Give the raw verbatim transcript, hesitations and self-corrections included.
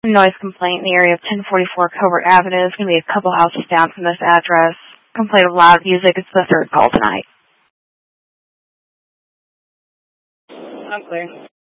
noise complaint in the area of ten forty-four Covert Avenue. It's going to be a couple houses down from this address. Complaint of loud music. It's the third call tonight. Unclear.